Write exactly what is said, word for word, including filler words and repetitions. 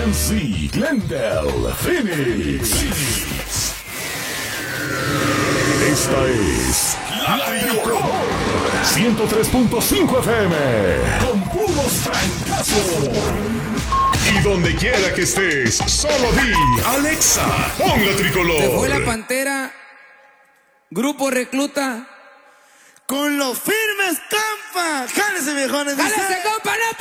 N C, Glendale, Phoenix. Esta es La Tricolor ciento tres punto cinco F M con puros francazos. Y donde quiera que estés, solo di Alexa, pon La Tricolor. Se fue la Pantera, Grupo Recluta. Con los firmes Campa. Jálese, viejones. ¡Jálese, compa, neta!